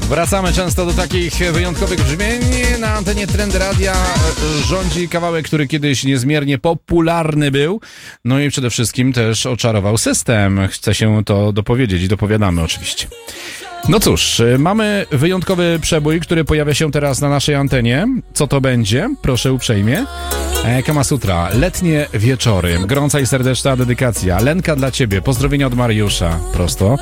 Wracamy często do takich wyjątkowych brzmień. Na antenie Trend Radia rządzi kawałek, który kiedyś niezmiernie popularny był. No i przede wszystkim też oczarował system. Chcę się to dopowiedzieć i dopowiadamy oczywiście. No cóż, mamy wyjątkowy przebój, który pojawia się teraz na naszej antenie. Co to będzie? Proszę uprzejmie. Kama Sutra, letnie wieczory. Gorąca i serdeczna dedykacja. Lenka dla ciebie. Pozdrowienia od Mariusza. Prosto.